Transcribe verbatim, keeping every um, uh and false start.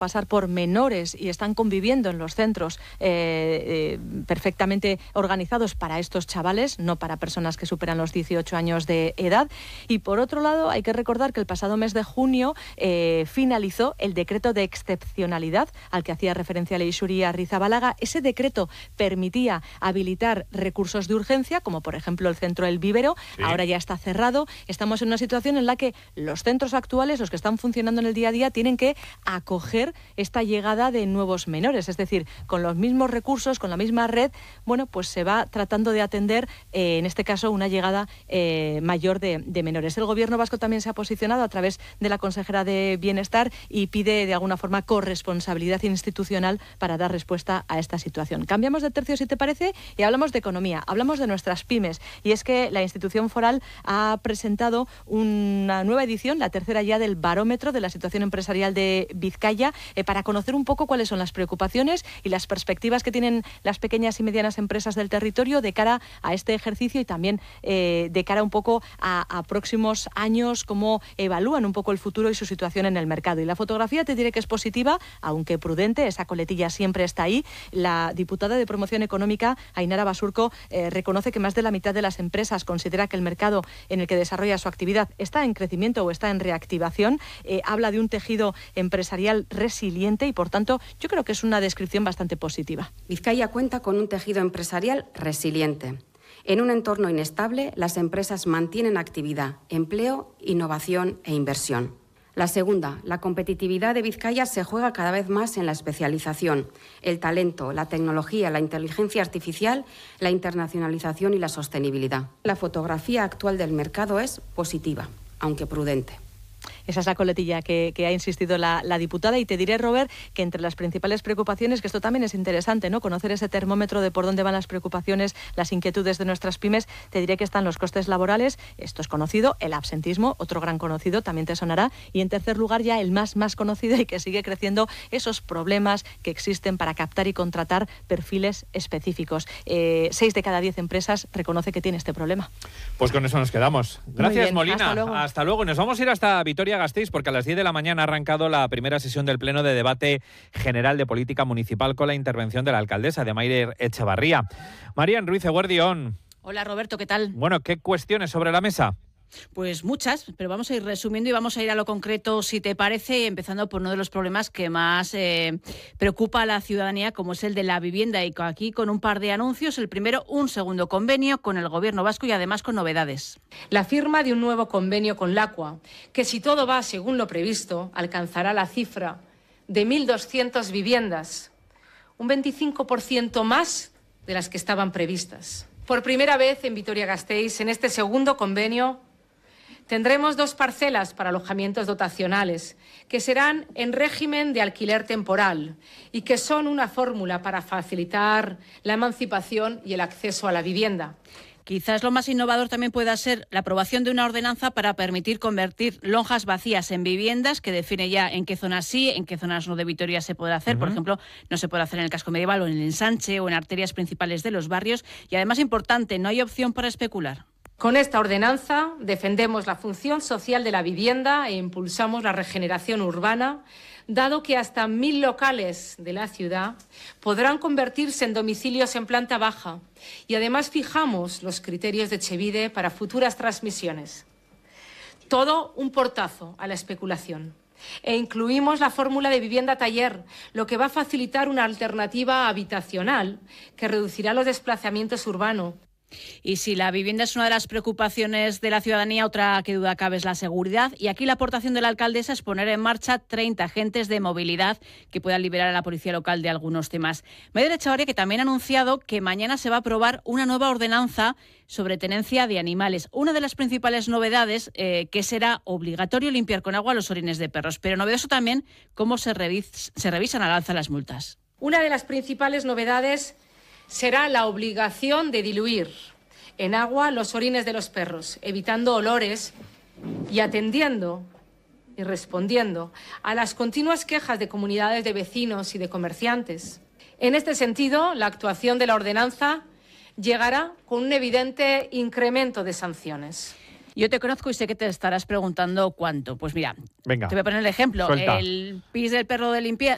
pasar por menores y están conviviendo en los centros eh, eh, perfectamente organizados para estos chavales, no para personas que superan los dieciocho años de edad. Y por otro lado, hay que recordar que el pasado mes de junio eh, finalizó el decreto de excepcionalidad al que hacía referencia Leixuri Arrizabalaga. Ese decreto permitía habilitar recursos de urgencia, como por ejemplo el centro El Vivero. Sí. Ahora ya está cerrado. Estamos en una situación en la que los centros actuales, los que están funcionando en el día a día, tienen que acoger esta llegada de nuevos menores, es decir, con los mismos recursos, con la misma red, bueno, pues se va tratando de atender, eh, en este caso, una llegada eh, mayor de, de menores. El Gobierno vasco también se ha posicionado a través de la consejera de Bienestar y pide, de alguna forma, corresponsabilidad institucional para dar respuesta a esta situación. Cambiamos de tercio, si te parece, y hablamos de economía, hablamos de nuestras pymes, y es que la institución foral ha presentado una nueva edición, la tercera ya, del barómetro de la situación empresarial de Vizcaya, eh, para conocer un poco cuáles son las preocupaciones y las perspectivas que tienen las pequeñas y medianas empresas del territorio de cara a este ejercicio y también eh, de cara un poco a, a próximos años, cómo evalúan un poco el futuro y su situación en el mercado. Y la fotografía te diré que es positiva, aunque prudente, esa coletilla siempre está ahí. La diputada de Promoción Económica, Ainara Basurco, eh, reconoce que más de la mitad de las empresas considera que el mercado en el que desarrolla su actividad está en crecimiento o está en reactivación. Eh, habla de un tejido empresarial resiliente y, por tanto, yo creo que es una descripción bastante positiva. Vizcaya cuenta con un tejido empresarial resiliente. En un entorno inestable, las empresas mantienen actividad, empleo, innovación e inversión. La segunda, la competitividad de Vizcaya se juega cada vez más en la especialización, el talento, la tecnología, la inteligencia artificial, la internacionalización y la sostenibilidad. La fotografía actual del mercado es positiva, aunque prudente. Esa es la coletilla que, que ha insistido la, la diputada, y te diré, Robert, que entre las principales preocupaciones, que esto también es interesante, ¿no?, conocer ese termómetro de por dónde van las preocupaciones, las inquietudes de nuestras pymes, te diré que están los costes laborales, esto es conocido, el absentismo, otro gran conocido, también te sonará, y en tercer lugar ya el más más conocido y que sigue creciendo, esos problemas que existen para captar y contratar perfiles específicos. Eh, seis de cada diez empresas reconoce que tiene este problema. Pues con eso nos quedamos. Gracias, Molina. Hasta luego. Hasta luego. Nos vamos a ir hasta Vitoria-Gasteiz porque a las diez de la mañana ha arrancado la primera sesión del Pleno de Debate General de Política Municipal con la intervención de la alcaldesa, de Maider Echevarría. Marian Ruiz Eguerdión. Hola, Roberto, ¿qué tal? Bueno, ¿qué cuestiones sobre la mesa? Pues muchas, pero vamos a ir resumiendo y vamos a ir a lo concreto, si te parece, empezando por uno de los problemas que más eh, preocupa a la ciudadanía, como es el de la vivienda, y aquí con un par de anuncios. El primero, un segundo convenio con el Gobierno vasco y además con novedades. La firma de un nuevo convenio con LACUA, que si todo va según lo previsto, alcanzará la cifra de mil doscientas viviendas, un veinticinco por ciento más de las que estaban previstas. Por primera vez en Vitoria-Gasteiz, en este segundo convenio, tendremos dos parcelas para alojamientos dotacionales que serán en régimen de alquiler temporal y que son una fórmula para facilitar la emancipación y el acceso a la vivienda. Quizás lo más innovador también pueda ser la aprobación de una ordenanza para permitir convertir lonjas vacías en viviendas, que define ya en qué zonas sí, en qué zonas no de Vitoria se podrá hacer. Uh-huh. Por ejemplo, no se puede hacer en el casco medieval o en el ensanche o en arterias principales de los barrios. Y además, importante, no hay opción para especular. Con esta ordenanza defendemos la función social de la vivienda e impulsamos la regeneración urbana, dado que hasta mil locales de la ciudad podrán convertirse en domicilios en planta baja, y además fijamos los criterios de Etxebide para futuras transmisiones. Todo un portazo a la especulación. E incluimos la fórmula de vivienda taller, lo que va a facilitar una alternativa habitacional que reducirá los desplazamientos urbanos. Y si la vivienda es una de las preocupaciones de la ciudadanía, otra que duda cabe es la seguridad. Y aquí la aportación de la alcaldesa es poner en marcha treinta agentes de movilidad que puedan liberar a la policía local de algunos temas. Maider Echevarría, que también ha anunciado que mañana se va a aprobar una nueva ordenanza sobre tenencia de animales. Una de las principales novedades, eh, que será obligatorio limpiar con agua los orines de perros. Pero novedoso también cómo se, revis- se revisan al alza las multas. Una de las principales novedades será la obligación de diluir en agua los orines de los perros, evitando olores y atendiendo y respondiendo a las continuas quejas de comunidades de vecinos y de comerciantes. En este sentido, la actuación de la ordenanza llegará con un evidente incremento de sanciones. Yo te conozco y sé que te estarás preguntando cuánto. Pues mira, Venga, te voy a poner el ejemplo. Suelta. El pis del perro de limpieza